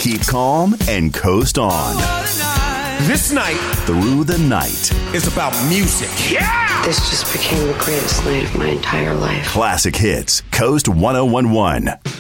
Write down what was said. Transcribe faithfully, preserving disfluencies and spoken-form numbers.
Keep calm and coast on. This night, Through the Night, is about music. Yeah! This just became the greatest night of my entire life. Classic Hits, Coast one oh one one.